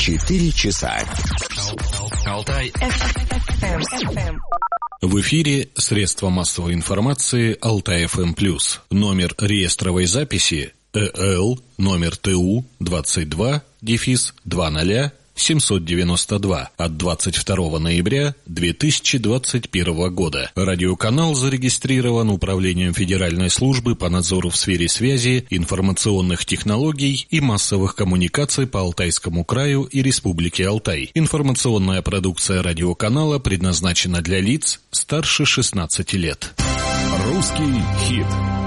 4 часа. Алтай. В эфире средства массовой информации Алтай-ФМ+. Номер реестровой записи ЭЛ номер ТУ 22-20-792 от 22 ноября 2021 года. Радиоканал зарегистрирован Управлением Федеральной службы по надзору в сфере связи, информационных технологий и массовых коммуникаций по Алтайскому краю и Республике Алтай. Информационная продукция радиоканала предназначена для лиц старше 16 лет. Русский хит.